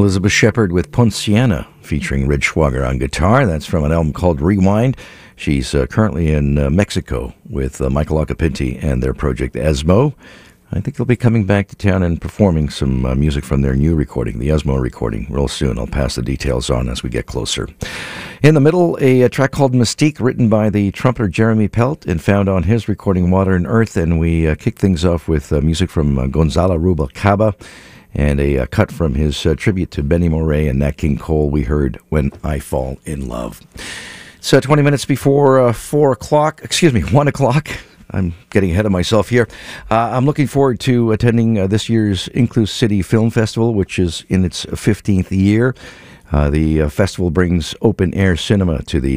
Elizabeth Shepard with Ponciana, featuring Red Schwager on guitar. That's from an album called Rewind. She's currently in Mexico with Michael Occhipinti and their project Esmo. I think they'll be coming back to town and performing some music from their new recording, the Esmo recording, real soon. I'll pass the details on as we get closer. In the middle, a track called Mystique, written by the trumpeter Jeremy Pelt and found on his recording Water and Earth. And we kick things off with music from Gonzalo Rubalcaba and a cut from his tribute to Benny Moré and Nat King Cole. We heard When I Fall in Love. It's 20 minutes before 1 o'clock. I'm getting ahead of myself here. I'm looking forward to attending this year's Inclusive City Film Festival, which is in its 15th year. The festival brings open-air cinema to the